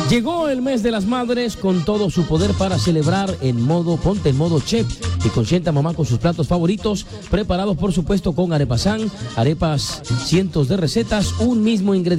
Llegó el mes de las madres con todo su poder para celebrar ponte en modo chef y consienta a mamá con sus platos favoritos, preparados por supuesto con Arepasan, arepas, cientos de recetas, un mismo ingrediente.